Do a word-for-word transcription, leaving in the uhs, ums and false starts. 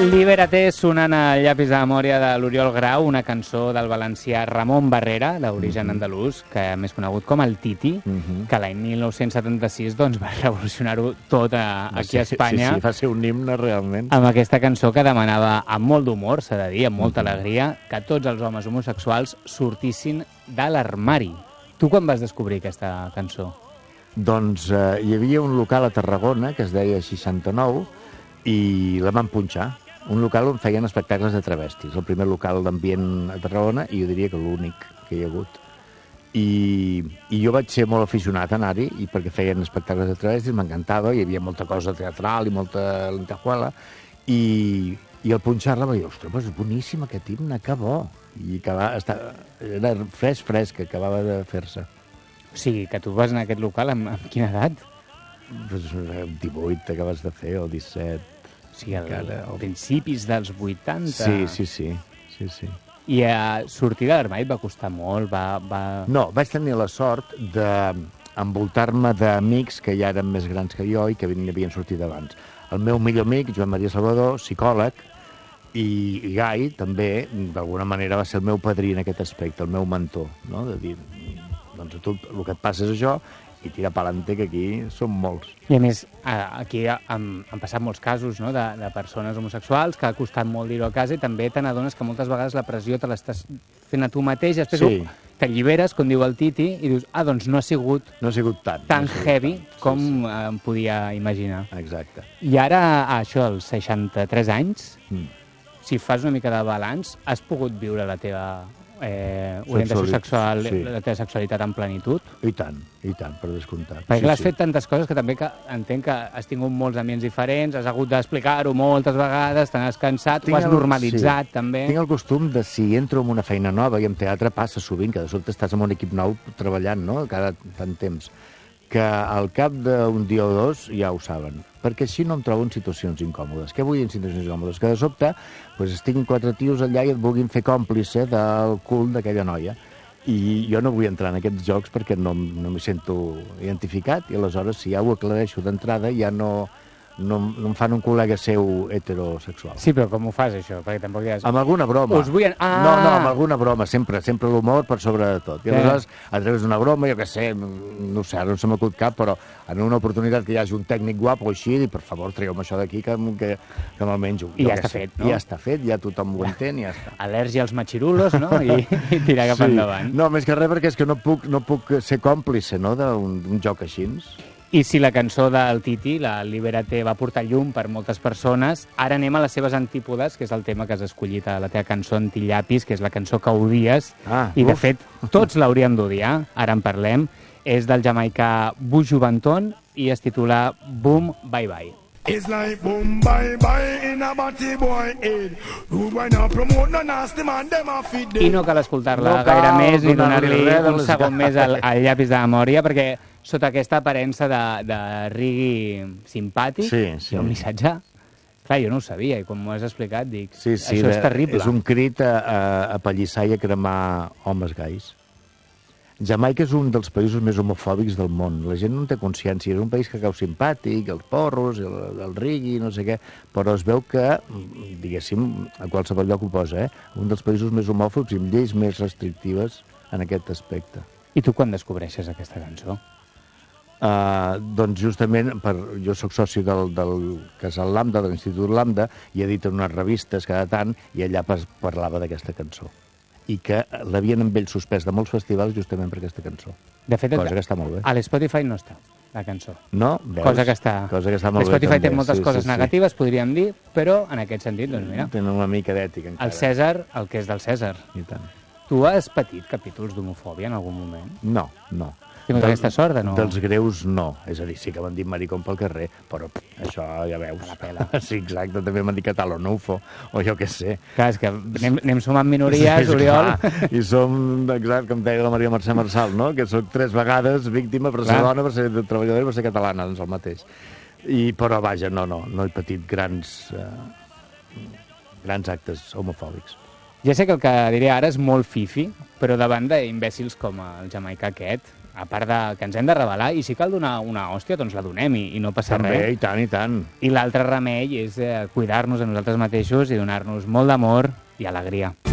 Libérate sonant a Llapis de memòria de l'Oriol Grau, una cançó del valencià Ramon Barrera, d'origen Mhm. andalús, que més conegut com el Titi, Mhm. que l'any mil nou-cents setanta-sis doncs, va revolucionar-ho tot a, aquí a Espanya. Sí, sí, va ser un himne realment. Amb aquesta cançó que demanava amb molt d'humor, s'ha de dir, amb molta Mhm. alegria, que tots els homes homosexuals sortissin de l'armari. Tu quan vas descobrir aquesta cançó? Doncs eh, hi havia un local a Tarragona que es deia seixanta-nou i la van punxar. Un local on feien espectacles de travestis. El primer local d'ambient a Tarragona i jo diria que l'únic que hi ha hagut. I, i jo vaig ser molt aficionat a anar-hi i perquè feien espectacles de travestis, m'encantava, hi havia molta cosa teatral i molta lentejuela i, i al punxar-la vaig dir, ostres, però és boníssim aquest himne, que bo. I acabava, estava, era fresc, fresc, que acabava de fer-se. O sigui, que tu vas en aquest local amb, amb quina edat? Pues, divuit acabes de fer, o disset. O sigui, al, Encara, al principis dels vuitanta. Sí, sí, sí. sí, sí. I a sortir de l'armari et va costar molt, va... va... No, vaig tenir la sort d'envoltar-me d'amics que ja eren més grans que jo i que havien sortit abans. El meu millor amic, Joan Maria Salvador, psicòleg, i, i Gai, també, d'alguna manera, va ser el meu padrí en aquest aspecte, el meu mentor, no? De dir, doncs a tu el que et passa és això i tira pa'lante, que aquí som molts. I a més, aquí han, han passat molts casos, no?, de, de persones homosexuals que ha costat molt dir-ho a casa i també te n'adones que moltes vegades la pressió te l'estàs fent a tu mateix, després Sí. t'alliberes, com diu el Titi, i dius, ah, doncs no ha sigut No ha sigut tant. tan no ha sigut heavy tant. com Sí, eh, em podia imaginar. sí. Exacte. I ara, això, als seixanta-tres anys, Mm. si fas una mica de balanç, has pogut viure la teva eh, orientació Sexuali- sexual, sí. la teva sexualitat en plenitud? I tant, i tant, per descomptat. Perquè Sí, clar, has sí. fet tantes coses que també que entenc que has tingut molts ambients diferents, has hagut d'explicar-ho moltes vegades, te n'has cansat, Tinc ho has el- normalitzat, sí. també. Tinc el costum de, si entro en una feina nova, i en teatre passa sovint, que de sobte estàs amb un equip nou treballant, no?, cada tant temps, que al cap d'un dia o dos ja ho saben, perquè així no em trobo en situacions incòmodes. Què vull dir en situacions incòmodes? Que de sobte pues, estiguin quatre tios allà i et vulguin fer còmplice del cul d'aquella noia. I jo no vull entrar en aquests jocs perquè no, no m'hi sento identificat i aleshores si ja ho aclareixo d'entrada ja no, no, no em fan un col·lega seu heterosexual. Sí, però com ho fas, això? Perquè tampoc ja és... Amb alguna broma. Us vull... Ah! No, no, amb alguna broma, sempre, sempre l'humor per sobre de tot. I Sí. aleshores, a través d'una broma, jo què sé, no ho sé, ara no se m'acut cap, però en una oportunitat que hi hagi un tècnic guapo o així, i per favor, traieu-me això d'aquí, que, que, que me'l menjo. I Jo ja què està sé. fet, no? Ja està fet, ja tothom ho entén i ja està. Al·lèrgia als machirulos, no? I, i tirar cap endavant. No, més que res perquè és que no puc, no puc ser còmplice, no?, d'un d'un joc així. I si la cançó del Titi, la Libérate, va portar llum per moltes persones, ara anem a les seves antípodes, que és el tema que has escollit a la teva cançó Antillapis, que és la cançó que odies, Ah, i de uf. fet tots l'hauríem d'odiar, ara en parlem. És del jamaicà Buju Banton i es titula Boom Bye Bye. It's like boom bye bye in a batty boy head. Who boy not promote no nasty man, them a feed them. I no cal escoltar-la No cal gaire més ni donar-li donar-li res de un les segon ganes. més al, al llapis de memòria, perquè sota aquesta aparença de, de rigui simpàtic, Sí, sí. hi ha un missatge. Clar, jo no ho sabia, i quan m'ho has explicat dic, Sí, sí, això de- és terrible. És un crit a, a, a pallissar i a cremar homes gais. Jamaica és un dels països més homofòbics del món. La gent no en té consciència. És un país que cau simpàtic, els porros, el, el rigui, no sé què, però es veu que, diguéssim, a qualsevol lloc ho posa, eh? Un dels països més homòfobs i amb lleis més restrictives en aquest aspecte. I tu quan descobreixes aquesta cançó? Uh, doncs justament, per, jo sóc soci del, del Casal Lambda, de l'Institut Lambda, i editen unes revistes cada tant, i allà pas, parlava d'aquesta cançó. I que l'havien amb ell suspès de molts festivals justament per aquesta cançó. De fet, Cosa que està molt bé. a l'Spotify no està, la cançó. No? Veus? Cosa que està... Cosa que està molt bé, L'Spotify té també. moltes Sí, coses sí, sí. negatives, podríem dir, però en aquest sentit, doncs mira, Tenen una mica d'ètica encara. el Cèsar, el que és del Cèsar. I tant. Tu has patit capítols d'homofòbia en algun moment? No, no. Has tingut aquesta sort de no? Dels greus, no. És a dir, sí que m'han dit maricón pel carrer, però pff, això ja veus. A la pela. Sí, exacte, també m'han dit catalonufo, o jo què sé. Clar, és que anem, anem sumant minories, Sí, Oriol. clar. I som, exacte, com deia la Maria Mercè Marçal, no? Que soc tres vegades víctima per ser Clar. dona, per ser treballadora i per ser catalana, doncs el mateix. I, però, vaja, no, no, no he patit grans, eh, grans actes homofòbics. Ja sé que el que diré ara és molt fifi, però davant d'imbècils com el jamaicà aquest, a part de que ens hem de revelar, i si cal donar una hòstia, doncs la donem i, i no passa També, res. i tant, i tant. I l'altre remei és eh, cuidar-nos a nosaltres mateixos i donar-nos molt d'amor i alegria.